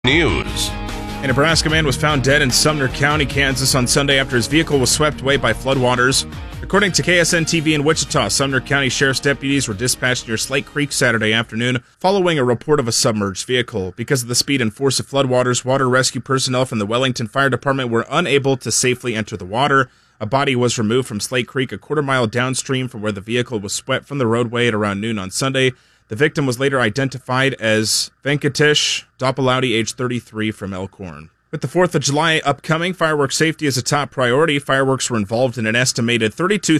News. A Nebraska man was found dead in Sumner County, Kansas on Sunday after his vehicle was swept away by floodwaters. According to KSN-TV in Wichita, Sumner County Sheriff's deputies were dispatched near Slate Creek Saturday afternoon following a report of a submerged vehicle. Because of the speed and force of floodwaters, water rescue personnel from the Wellington Fire Department were unable to safely enter the water. A body was removed from Slate Creek a quarter-mile downstream from where the vehicle was swept from the roadway at around noon on Sunday. The victim was later identified as Venkatesh Doppalauti, age 33, from Elkhorn. With the 4th of July upcoming, fireworks safety is a top priority. Fireworks were involved in an estimated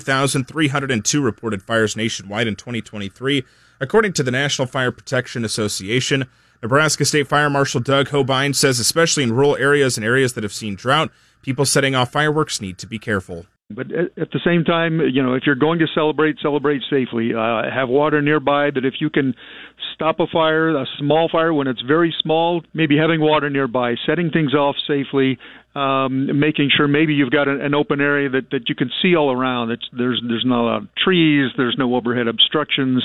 32,302 reported fires nationwide in 2023, according to the National Fire Protection Association. Nebraska State Fire Marshal Doug Hobein says especially in rural areas and areas that have seen drought, people setting off fireworks need to be careful. But at the same time, if you're going to celebrate safely. Have water nearby that if you can stop a fire, a small fire, when it's very small, maybe having water nearby, setting things off safely, making sure maybe you've got an open area that you can see all around. There's not a lot of trees, there's no overhead obstructions.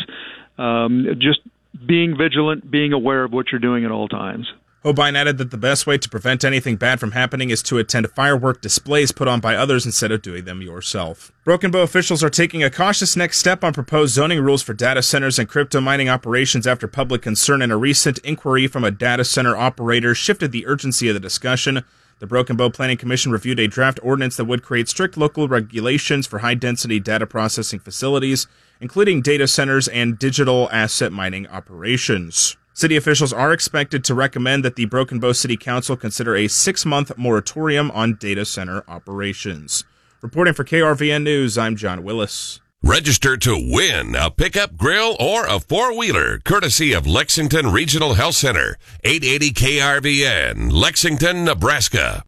Just being vigilant, being aware of what you're doing at all times. Hobein added that the best way to prevent anything bad from happening is to attend firework displays put on by others instead of doing them yourself. Broken Bow officials are taking a cautious next step on proposed zoning rules for data centers and crypto mining operations after public concern and a recent inquiry from a data center operator shifted the urgency of the discussion. The Broken Bow Planning Commission reviewed a draft ordinance that would create strict local regulations for high-density data processing facilities, including data centers and digital asset mining operations. City officials are expected to recommend that the Broken Bow City Council consider a 6-month moratorium on data center operations. Reporting for KRVN News, I'm John Willis. Register to win a pickup, grill, or a four-wheeler, courtesy of Lexington Regional Health Center, 880 KRVN, Lexington, Nebraska.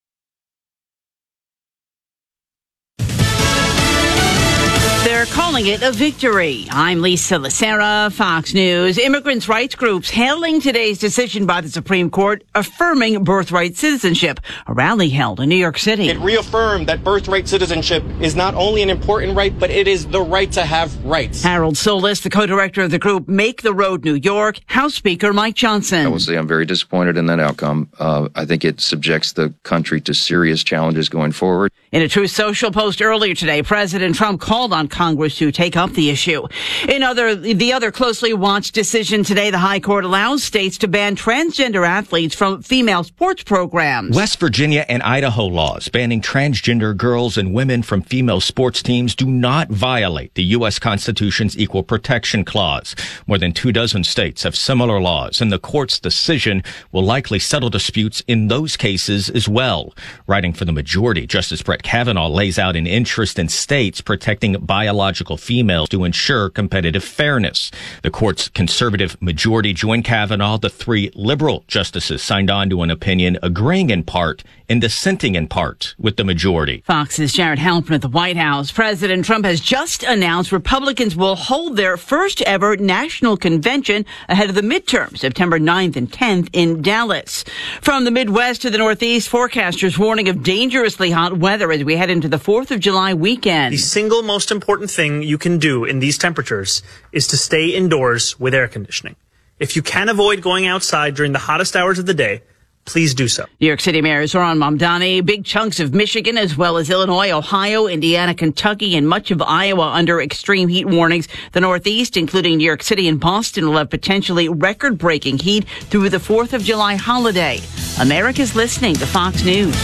They're calling it a victory. I'm Lisa Lacera, Fox News. Immigrants' rights groups hailing today's decision by the Supreme Court affirming birthright citizenship. A rally held in New York City. It reaffirmed that birthright citizenship is not only an important right, but it is the right to have rights. Harold Solis, the co-director of the group Make the Road New York, House Speaker Mike Johnson. I will say I'm very disappointed in that outcome. I think it subjects the country to serious challenges going forward. In a Truth Social post earlier today, President Trump called on Congress to take up the issue. In the other closely watched decision today, the High Court allows states to ban transgender athletes from female sports programs. West Virginia and Idaho laws banning transgender girls and women from female sports teams do not violate the U.S. Constitution's Equal Protection Clause. More than 24 states have similar laws, and the court's decision will likely settle disputes in those cases as well. Writing for the majority, Justice Brett Kavanaugh lays out an interest in states protecting biological females to ensure competitive fairness. The court's conservative majority joined Kavanaugh. The 3 liberal justices signed on to an opinion agreeing in part and dissenting in part with the majority. Fox's Jared Halpern at the White House. President Trump has just announced Republicans will hold their first ever national convention ahead of the midterm, September 9th and 10th in Dallas. From the Midwest to the Northeast, forecasters warning of dangerously hot weather as we head into the 4th of July weekend. The single most important thing you can do in these temperatures is to stay indoors with air conditioning. If you can avoid going outside during the hottest hours of the day, please do so. New York City Mayor Zohran Mamdani, big chunks of Michigan as well as Illinois, Ohio, Indiana, Kentucky, and much of Iowa under extreme heat warnings. The Northeast, including New York City and Boston, will have potentially record-breaking heat through the 4th of July holiday. America's listening to Fox News.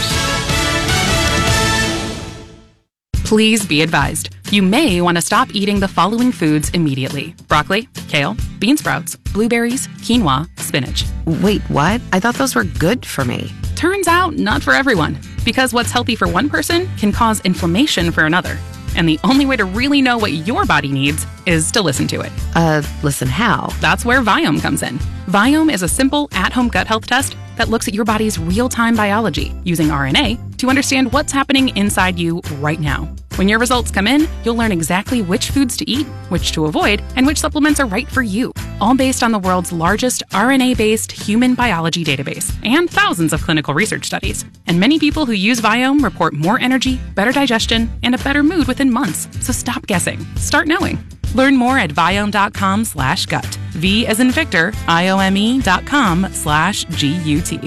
Please be advised, you may want to stop eating the following foods immediately. Broccoli, kale, bean sprouts, blueberries, quinoa, spinach. Wait, what? I thought those were good for me. Turns out, not for everyone. Because what's healthy for one person can cause inflammation for another. And the only way to really know what your body needs is to listen to it. Listen how? That's where Viome comes in. Viome is a simple, at-home gut health test that looks at your body's real-time biology using RNA to understand what's happening inside you right now. When your results come in, you'll learn exactly which foods to eat, which to avoid, and which supplements are right for you. All based on the world's largest RNA-based human biology database and thousands of clinical research studies. And many people who use Viome report more energy, better digestion, and a better mood within months. So stop guessing. Start knowing. Learn more at Viome.com/gut. V as in Victor, IOME.com/GUT.